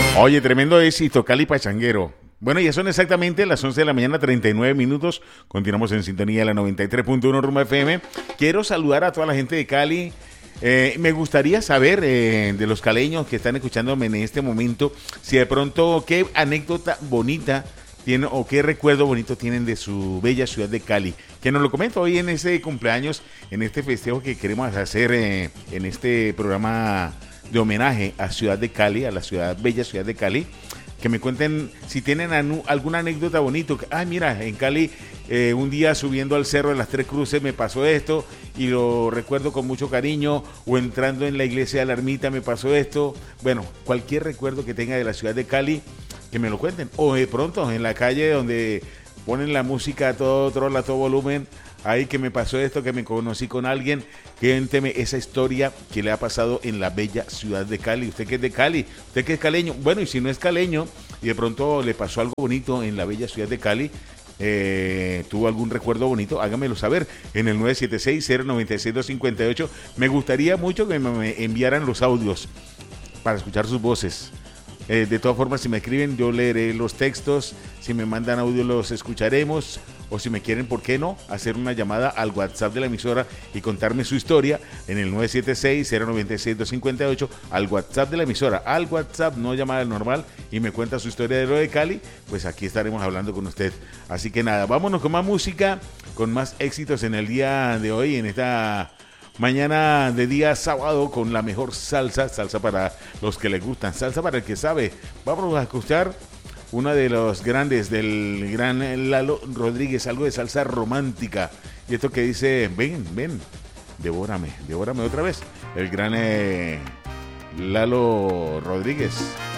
Oye, tremendo éxito, Cali Pachanguero. Bueno, ya son exactamente las 11 de la mañana, 39 minutos. Continuamos en sintonía de la 93.1 Rumba FM. Quiero saludar a toda la gente de Cali. Me gustaría saber de los caleños que están escuchándome en este momento, si de pronto qué anécdota bonita tienen o qué recuerdo bonito tienen de su bella ciudad de Cali. Que nos lo comento hoy en ese cumpleaños, en este festejo que queremos hacer en este programa de homenaje a Ciudad de Cali, a la ciudad, bella ciudad de Cali. Que me cuenten si tienen alguna anécdota bonito. Ah, mira, en Cali un día subiendo al Cerro de las Tres Cruces me pasó esto y lo recuerdo con mucho cariño, o entrando en la iglesia de la Ermita me pasó esto. Bueno, cualquier recuerdo que tenga de la ciudad de Cali, que me lo cuenten. O de pronto en la calle donde ponen la música a todo troll, a todo volumen, ahí que me pasó esto, que me conocí con alguien. Cuénteme esa historia que le ha pasado en la bella ciudad de Cali. Usted que es de Cali, usted que es caleño, bueno, y si no es caleño y de pronto le pasó algo bonito en la bella ciudad de Cali, tuvo algún recuerdo bonito, hágamelo saber en el 976-096-258. Me gustaría mucho que me enviaran los audios para escuchar sus voces. De todas formas, si me escriben, yo leeré los textos. Si me mandan audio, los escucharemos. O si me quieren, ¿por qué no?, hacer una llamada al WhatsApp de la emisora y contarme su historia en el 976-096-258, al WhatsApp de la emisora, al WhatsApp, no llamada normal, y me cuenta su historia de lo de Cali. Pues aquí estaremos hablando con usted. Así que nada, vámonos con más música, con más éxitos en el día de hoy, en esta mañana de día sábado, con la mejor salsa para los que les gustan, salsa para el que sabe. Vamos a escuchar una de los grandes del gran Lalo Rodríguez, algo de salsa romántica. Y esto que dice, ven, devórame otra vez. El gran Lalo Rodríguez.